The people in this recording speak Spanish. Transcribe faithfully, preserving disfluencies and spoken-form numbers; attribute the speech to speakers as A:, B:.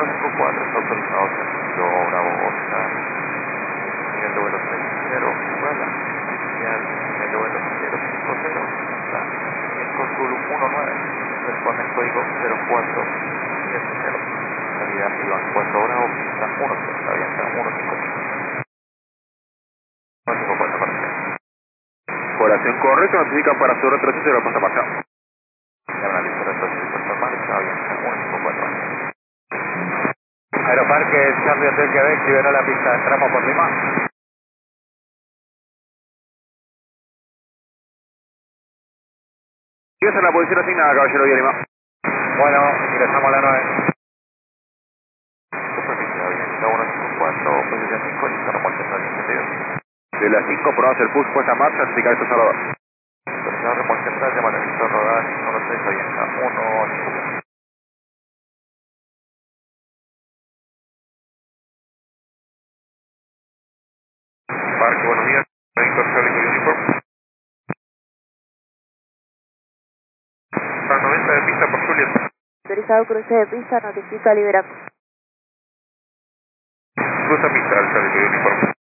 A: uno cinco cuatro está autorizado sentido Bravo Oscar. Nivel de vuelo seis cero, vuela. Inicial, nivel de vuelo cero cinco cero, está cinco Zulu uno nueve. Responde el código cero cuatro siete cero. Salida Iván cuatro Bravo, pista uno tres, avianca uno cinco cinco. uno cinco cuatro para usted.
B: Población correcta, notifican para sur tres cero, puesta marcha.
A: Diagonal listo, retroceso, puesta en marcha, avianca uno cinco cuatro.
C: Aeroparque Charlie Hotel Quebec, liberó la pista, entramos por Lima.
B: Esa es la posición asignada, caballero de Lima.
C: Bueno, ingresamos a la nueve.
A: Superficie, avianca uno cinco cuatro, posición cinco, listo, remolque tres entendido.
B: De las cinco, probamos el push, puesta en marcha, notificar esto Salvador.
A: Autorizado remolque atrás, llamada listo, rodar uno seis, avianca uno cinco cuatro.
B: Parque, buenos días. Víctor Charlie Uniform. Para noventa de pista por Juliet.
D: Autorizado cruce de pista, notifica libera.
B: Cruza pista, Charlie Uniform.